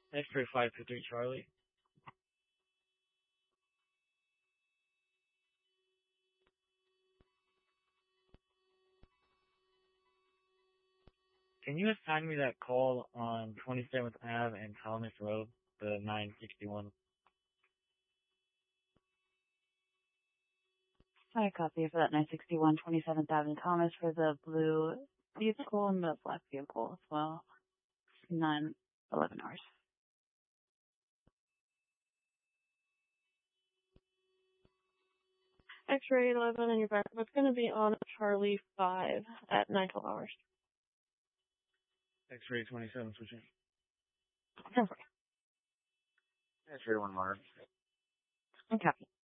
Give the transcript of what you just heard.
X-ray 523 Charlie. Can you assign me that call on 27th Ave and Thomas Road, the 961? I copy for that 961 27th Avenue Thomas for the blue vehicle and the black vehicle as well. 9-11 hours. X-ray 11 and your backup. It's going to be on Charlie 5 at 9-12 hours. X-ray 27 switching. Okay. X-ray 1 Mark. Okay.